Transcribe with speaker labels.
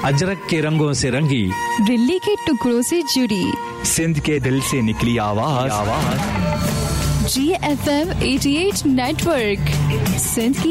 Speaker 1: अजरक के रंगों से रंगी,
Speaker 2: दिल्ली के टुकड़ों से जुड़ी,
Speaker 3: सिंध के दिल से निकली आवाज।
Speaker 2: GFM 88 नेटवर्क, सिंध की